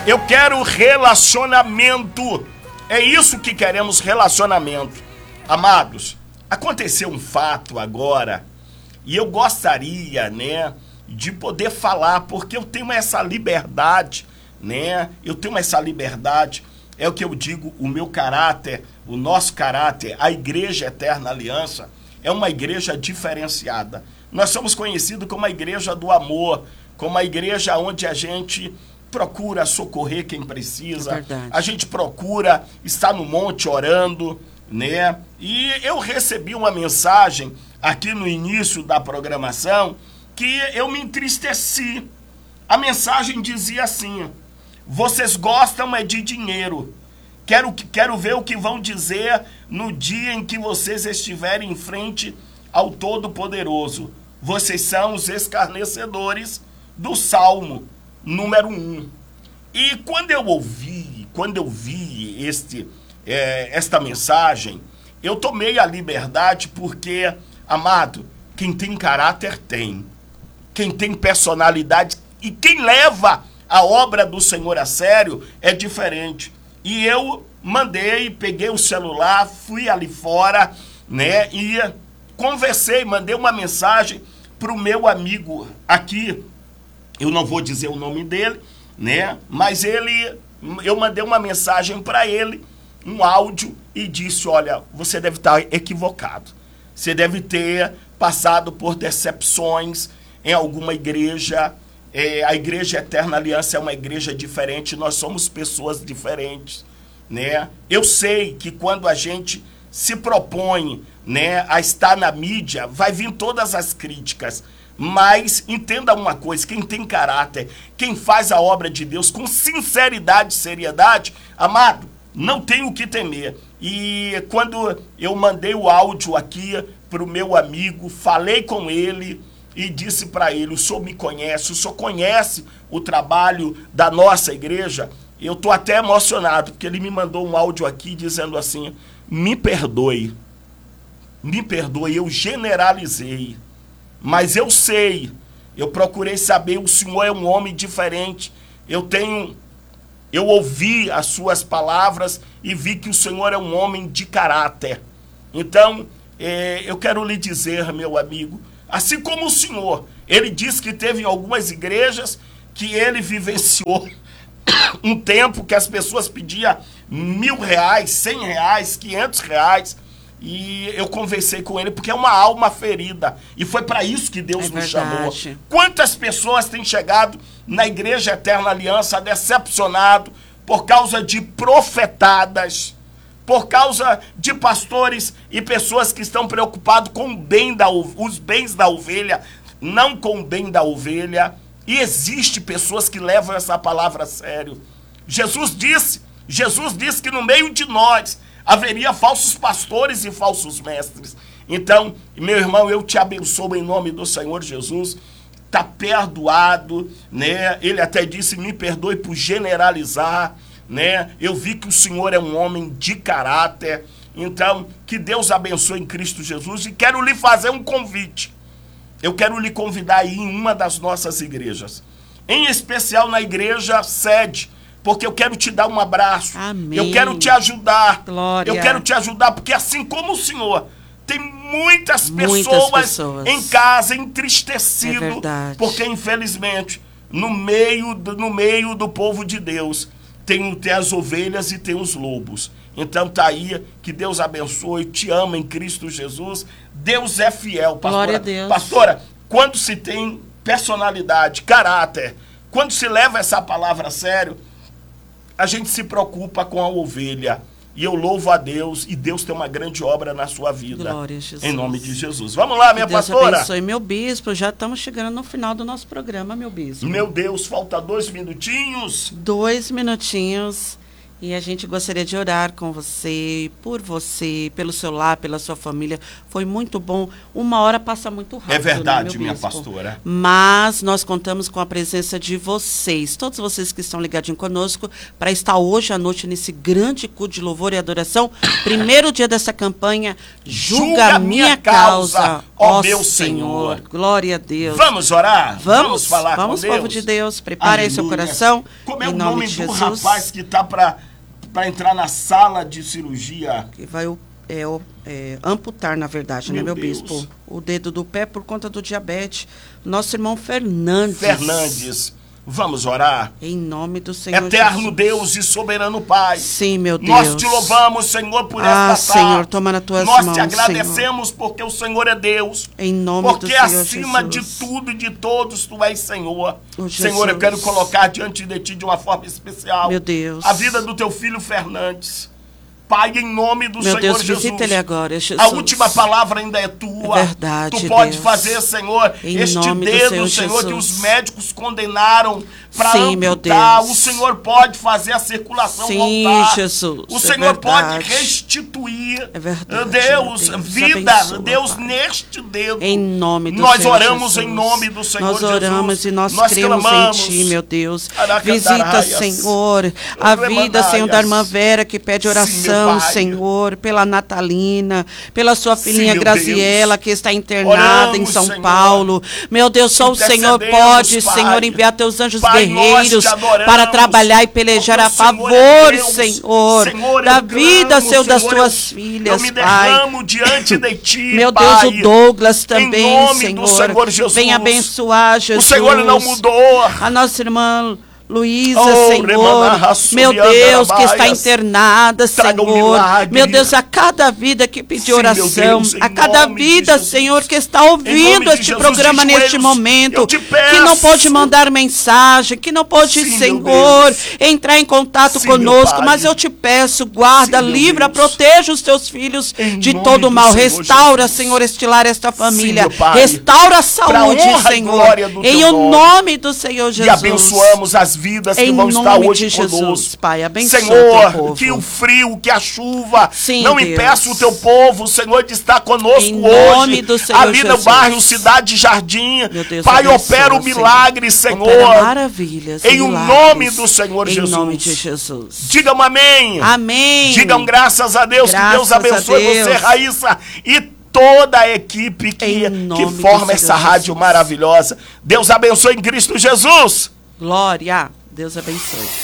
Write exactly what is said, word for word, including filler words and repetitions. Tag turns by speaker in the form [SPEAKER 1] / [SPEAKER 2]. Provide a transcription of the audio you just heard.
[SPEAKER 1] Eu quero relacionamento. É isso que queremos, relacionamento. Amados, aconteceu um fato agora e eu gostaria, né, de poder falar, porque eu tenho essa liberdade, né? Eu tenho essa liberdade, é o que eu digo, o meu caráter, o nosso caráter, a Igreja Eterna Aliança é uma igreja diferenciada. Nós somos conhecidos como a igreja do amor, como a igreja onde a gente procura socorrer quem precisa,
[SPEAKER 2] É
[SPEAKER 1] a gente procura estar no monte orando, né? E eu recebi uma mensagem aqui no início da programação que eu me entristeci. A mensagem dizia assim: vocês gostam é de dinheiro. Quero, quero ver o que vão dizer no dia em que vocês estiverem em frente ao Todo-Poderoso. Vocês são os escarnecedores do Salmo número um. E quando eu ouvi, quando eu vi este, é, esta mensagem, eu tomei a liberdade porque, amado, quem tem caráter tem. Quem tem personalidade e quem leva a obra do Senhor a sério é diferente. E eu mandei, peguei o celular, fui ali fora, né, e conversei, mandei uma mensagem para o meu amigo aqui, eu não vou dizer o nome dele, né, mas ele, eu mandei uma mensagem para ele, um áudio, e disse: olha, você deve estar equivocado, você deve ter passado por decepções em alguma igreja. É, a Igreja Eterna Aliança é uma igreja diferente, nós somos pessoas diferentes, né? Eu sei que quando a gente se propõe, né, a estar na mídia, vai vir todas as críticas, mas entenda uma coisa: quem tem caráter, quem faz a obra de Deus com sinceridade e seriedade, amado, não tem o que temer. E quando eu mandei o áudio aqui para o meu amigo, falei com ele e disse para ele: o senhor me conhece, o senhor conhece o trabalho da nossa igreja? Eu estou até emocionado, porque ele me mandou um áudio aqui dizendo assim: me perdoe, me perdoe, eu generalizei, mas eu sei, eu procurei saber, o senhor é um homem diferente, eu tenho, eu ouvi as suas palavras e vi que o senhor é um homem de caráter. Então, é, eu quero lhe dizer, meu amigo, assim como o senhor, ele disse que teve em algumas igrejas que ele vivenciou um tempo que as pessoas pediam mil reais, cem reais, quinhentos reais, e eu conversei com ele porque é uma alma ferida, e foi para isso que Deus
[SPEAKER 2] é
[SPEAKER 1] nos
[SPEAKER 2] verdade.
[SPEAKER 1] chamou. Quantas pessoas têm chegado na Igreja Eterna Aliança decepcionado por causa de profetadas, por causa de pastores e pessoas que estão preocupados com o bem da, os bens da ovelha, não com o bem da ovelha. E existe pessoas que levam essa palavra a sério. Jesus disse, Jesus disse que no meio de nós haveria falsos pastores e falsos mestres. Então, meu irmão, eu te abençoo em nome do Senhor Jesus. Está perdoado, né? Ele até disse: me perdoe por generalizar, né? Eu vi que o senhor é um homem de caráter. Então, que Deus abençoe em Cristo Jesus. E quero lhe fazer um convite. Eu quero lhe convidar a ir em uma das nossas igrejas, em especial na igreja sede, porque eu quero te dar um abraço.
[SPEAKER 2] Amém.
[SPEAKER 1] Eu quero te ajudar.
[SPEAKER 2] Glória.
[SPEAKER 1] Eu quero te ajudar, porque assim como o senhor, tem muitas,
[SPEAKER 2] Muitas
[SPEAKER 1] pessoas,
[SPEAKER 2] pessoas
[SPEAKER 1] em casa entristecido,
[SPEAKER 2] é verdade.
[SPEAKER 1] porque infelizmente no meio, do, no meio do povo de Deus tem, tem as ovelhas e tem os lobos. Então tá aí, que Deus abençoe, te ama em Cristo Jesus. Deus é fiel, pastora.
[SPEAKER 2] Glória a Deus.
[SPEAKER 1] Pastora, quando se tem personalidade, caráter, quando se leva essa palavra a sério, a gente se preocupa com a ovelha. E eu louvo a Deus, e Deus tem uma grande obra na sua vida.
[SPEAKER 2] Glória a Jesus.
[SPEAKER 1] Em nome de Jesus. Vamos lá, minha
[SPEAKER 2] que Deus
[SPEAKER 1] pastora.
[SPEAKER 2] abençoe. Meu bispo, já estamos chegando no final do nosso programa, meu bispo.
[SPEAKER 1] Meu Deus, falta dois minutinhos.
[SPEAKER 2] Dois minutinhos. E a gente gostaria de orar com você, por você, pelo seu lar, pela sua família. Foi muito bom. Uma hora passa muito rápido.
[SPEAKER 1] É verdade,
[SPEAKER 2] né,
[SPEAKER 1] minha
[SPEAKER 2] bispo?
[SPEAKER 1] pastora.
[SPEAKER 2] Mas nós contamos com a presença de vocês, todos vocês que estão ligadinhos conosco, para estar hoje à noite nesse grande culto de louvor e adoração. Primeiro dia dessa campanha, Julga a minha causa, ó meu Senhor. Glória a Deus.
[SPEAKER 1] Vamos orar?
[SPEAKER 2] Vamos,
[SPEAKER 1] Vamos falar
[SPEAKER 2] vamos,
[SPEAKER 1] com Deus?
[SPEAKER 2] Povo de Deus. Prepare aí seu coração.
[SPEAKER 1] Como é
[SPEAKER 2] em
[SPEAKER 1] o
[SPEAKER 2] nome
[SPEAKER 1] nome
[SPEAKER 2] de
[SPEAKER 1] do
[SPEAKER 2] Jesus.
[SPEAKER 1] rapaz que está para para entrar na sala de cirurgia?
[SPEAKER 2] Que vai é, é, amputar, na verdade,
[SPEAKER 1] Meu
[SPEAKER 2] né, meu
[SPEAKER 1] Deus.
[SPEAKER 2] bispo? O dedo do pé por conta do diabetes. Nosso irmão Fernandes.
[SPEAKER 1] Fernandes. Vamos orar?
[SPEAKER 2] Em nome do Senhor
[SPEAKER 1] Eterno
[SPEAKER 2] Jesus.
[SPEAKER 1] Deus e soberano Pai.
[SPEAKER 2] Sim, meu Deus.
[SPEAKER 1] Nós te louvamos, Senhor, por
[SPEAKER 2] Ah,
[SPEAKER 1] esta tarde.
[SPEAKER 2] Senhor, toma nas tuas
[SPEAKER 1] Nós
[SPEAKER 2] mãos,
[SPEAKER 1] te agradecemos porque o Senhor é Deus.
[SPEAKER 2] Em nome
[SPEAKER 1] Porque
[SPEAKER 2] do Senhor
[SPEAKER 1] acima
[SPEAKER 2] Jesus.
[SPEAKER 1] de tudo e de todos, tu és Senhor.
[SPEAKER 2] Oh,
[SPEAKER 1] Senhor, eu
[SPEAKER 2] Jesus.
[SPEAKER 1] quero colocar diante de ti de uma forma especial
[SPEAKER 2] Meu Deus.
[SPEAKER 1] a vida do teu filho Fernandes. Pai, em nome do
[SPEAKER 2] Meu
[SPEAKER 1] Senhor
[SPEAKER 2] Deus,
[SPEAKER 1] Jesus.
[SPEAKER 2] visita ele agora, Jesus.
[SPEAKER 1] A última palavra ainda é tua.
[SPEAKER 2] É verdade,
[SPEAKER 1] Tu pode
[SPEAKER 2] Deus.
[SPEAKER 1] fazer, Senhor,
[SPEAKER 2] Em
[SPEAKER 1] este
[SPEAKER 2] nome do
[SPEAKER 1] dedo,
[SPEAKER 2] Senhor
[SPEAKER 1] Senhor, que
[SPEAKER 2] Jesus.
[SPEAKER 1] os médicos condenaram para
[SPEAKER 2] Sim, meu
[SPEAKER 1] amputar.
[SPEAKER 2] Deus.
[SPEAKER 1] O Senhor pode fazer a circulação
[SPEAKER 2] Sim,
[SPEAKER 1] voltar.
[SPEAKER 2] Jesus,
[SPEAKER 1] O
[SPEAKER 2] é
[SPEAKER 1] Senhor pode
[SPEAKER 2] verdade.
[SPEAKER 1] restituir.
[SPEAKER 2] É verdade,
[SPEAKER 1] Deus,
[SPEAKER 2] meu Deus.
[SPEAKER 1] vida,
[SPEAKER 2] Abençoa,
[SPEAKER 1] Deus,
[SPEAKER 2] Pai.
[SPEAKER 1] neste dedo.
[SPEAKER 2] Em nome do
[SPEAKER 1] Nós
[SPEAKER 2] Senhor
[SPEAKER 1] oramos
[SPEAKER 2] Jesus.
[SPEAKER 1] em nome do Senhor
[SPEAKER 2] Nós oramos
[SPEAKER 1] Jesus.
[SPEAKER 2] e nós,
[SPEAKER 1] Nós
[SPEAKER 2] cremos
[SPEAKER 1] clamamos.
[SPEAKER 2] em Ti, meu Deus.
[SPEAKER 1] Aracandaraias.
[SPEAKER 2] Visita, Senhor, a vida, Senhor, da irmã Vera, que pede oração,
[SPEAKER 1] meu Pai.
[SPEAKER 2] Senhor, pela Natalina, pela sua filhinha
[SPEAKER 1] meu
[SPEAKER 2] Graziela,
[SPEAKER 1] Deus.
[SPEAKER 2] que está internada
[SPEAKER 1] Oramos,
[SPEAKER 2] em São
[SPEAKER 1] Senhor.
[SPEAKER 2] Paulo. Meu Deus, só o Senhor
[SPEAKER 1] Intercedemos,
[SPEAKER 2] pode,
[SPEAKER 1] Pai.
[SPEAKER 2] Senhor, enviar teus anjos
[SPEAKER 1] Pai, nós
[SPEAKER 2] guerreiros
[SPEAKER 1] te adoramos,
[SPEAKER 2] para trabalhar e pelejar
[SPEAKER 1] porque
[SPEAKER 2] a
[SPEAKER 1] o Senhor
[SPEAKER 2] favor,
[SPEAKER 1] é Deus.
[SPEAKER 2] Senhor,
[SPEAKER 1] Senhor,
[SPEAKER 2] da
[SPEAKER 1] eu
[SPEAKER 2] vida,
[SPEAKER 1] clamo,
[SPEAKER 2] Senhor, das
[SPEAKER 1] Senhor,
[SPEAKER 2] tuas
[SPEAKER 1] eu-
[SPEAKER 2] filhas,
[SPEAKER 1] Eu me
[SPEAKER 2] Pai.
[SPEAKER 1] derramo diante de ti,
[SPEAKER 2] Meu
[SPEAKER 1] Pai.
[SPEAKER 2] Deus, o Douglas também,
[SPEAKER 1] Em nome
[SPEAKER 2] Senhor.
[SPEAKER 1] do Senhor Jesus.
[SPEAKER 2] Vem abençoar, Jesus.
[SPEAKER 1] O Senhor não mudou.
[SPEAKER 2] A nossa irmã Luísa,
[SPEAKER 1] Oh,
[SPEAKER 2] Senhor.
[SPEAKER 1] remanarra,
[SPEAKER 2] Meu Deus, que está
[SPEAKER 1] subiandarabaias.
[SPEAKER 2] internada,
[SPEAKER 1] Traga um
[SPEAKER 2] Senhor.
[SPEAKER 1] milagre.
[SPEAKER 2] Meu Deus, a cada vida que pediu
[SPEAKER 1] Sim, meu
[SPEAKER 2] oração,
[SPEAKER 1] Deus, em
[SPEAKER 2] a cada
[SPEAKER 1] nome de
[SPEAKER 2] vida,
[SPEAKER 1] Jesus.
[SPEAKER 2] Senhor, que está
[SPEAKER 1] Em
[SPEAKER 2] ouvindo
[SPEAKER 1] nome de
[SPEAKER 2] este
[SPEAKER 1] Jesus,
[SPEAKER 2] programa
[SPEAKER 1] de
[SPEAKER 2] neste
[SPEAKER 1] joelhos,
[SPEAKER 2] momento,
[SPEAKER 1] eu te
[SPEAKER 2] que não
[SPEAKER 1] peço.
[SPEAKER 2] pode mandar mensagem, que não pode,
[SPEAKER 1] Sim, meu
[SPEAKER 2] Senhor,
[SPEAKER 1] Deus.
[SPEAKER 2] entrar em contato
[SPEAKER 1] Sim, meu
[SPEAKER 2] conosco,
[SPEAKER 1] Pai.
[SPEAKER 2] mas eu te peço, guarda,
[SPEAKER 1] Sim, meu
[SPEAKER 2] livra,
[SPEAKER 1] Deus.
[SPEAKER 2] proteja os teus filhos
[SPEAKER 1] Em
[SPEAKER 2] de
[SPEAKER 1] nome
[SPEAKER 2] todo
[SPEAKER 1] do
[SPEAKER 2] mal.
[SPEAKER 1] Senhor
[SPEAKER 2] Restaura,
[SPEAKER 1] Jesus.
[SPEAKER 2] Senhor, estilar esta família.
[SPEAKER 1] meu Pai.
[SPEAKER 2] Restaura a saúde,
[SPEAKER 1] honra e
[SPEAKER 2] Senhor.
[SPEAKER 1] glória do
[SPEAKER 2] Em
[SPEAKER 1] teu
[SPEAKER 2] o
[SPEAKER 1] nome.
[SPEAKER 2] nome do Senhor Jesus.
[SPEAKER 1] E abençoamos as vidas que
[SPEAKER 2] Em
[SPEAKER 1] vão estar
[SPEAKER 2] nome
[SPEAKER 1] hoje
[SPEAKER 2] de Jesus,
[SPEAKER 1] conosco.
[SPEAKER 2] Pai, abençoa o
[SPEAKER 1] Senhor,
[SPEAKER 2] teu povo.
[SPEAKER 1] que o frio, que a chuva
[SPEAKER 2] Sim,
[SPEAKER 1] não
[SPEAKER 2] Deus.
[SPEAKER 1] impeça o teu povo, Senhor, de estar conosco
[SPEAKER 2] Em
[SPEAKER 1] hoje.
[SPEAKER 2] nome do Senhor
[SPEAKER 1] Ali no
[SPEAKER 2] Jesus.
[SPEAKER 1] bairro Cidade Jardim.
[SPEAKER 2] Meu Deus,
[SPEAKER 1] Pai,
[SPEAKER 2] abençoa,
[SPEAKER 1] opera o milagre,
[SPEAKER 2] Senhor.
[SPEAKER 1] Senhor.
[SPEAKER 2] Opera maravilhas,
[SPEAKER 1] Em o
[SPEAKER 2] milagres.
[SPEAKER 1] nome do Senhor
[SPEAKER 2] em
[SPEAKER 1] Jesus.
[SPEAKER 2] Em nome de Jesus.
[SPEAKER 1] Digam amém.
[SPEAKER 2] Amém.
[SPEAKER 1] Digam graças a Deus.
[SPEAKER 2] Graças
[SPEAKER 1] que Deus abençoe
[SPEAKER 2] a Deus.
[SPEAKER 1] você, Raíssa, e toda a equipe que,
[SPEAKER 2] Em
[SPEAKER 1] que
[SPEAKER 2] nome do
[SPEAKER 1] forma
[SPEAKER 2] Senhor
[SPEAKER 1] essa rádio
[SPEAKER 2] Jesus.
[SPEAKER 1] maravilhosa. Deus abençoe em Cristo Jesus.
[SPEAKER 2] Glória. Deus abençoe.